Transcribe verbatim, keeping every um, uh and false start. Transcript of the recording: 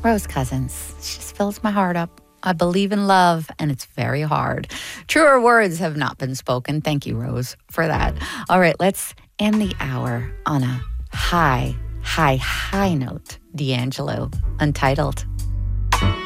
Rose Cousins. She just fills my heart up. I believe in love, and it's very hard. Truer words have not been spoken. Thank you, Rose, for that. All right, let's end the hour on a high, high, high note. D'Angelo, Untitled.